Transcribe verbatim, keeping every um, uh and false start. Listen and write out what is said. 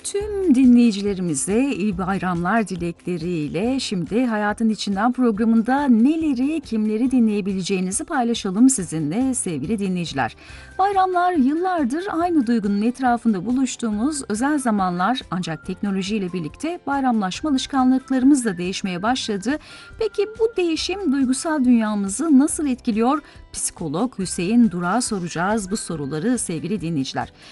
Tüm dinleyicilerimize iyi bayramlar dilekleriyle şimdi Hayatın İçinden programında neleri, kimleri dinleyebileceğinizi paylaşalım sizinle sevgili dinleyiciler. Bayramlar yıllardır aynı duygunun etrafında buluştuğumuz özel zamanlar, ancak teknolojiyle birlikte bayramlaşma alışkanlıklarımız da değişmeye başladı. Peki bu değişim duygusal dünyamızı nasıl etkiliyor? Psikolog Hüseyin Durak'a soracağız bu soruları sevgili dinleyiciler.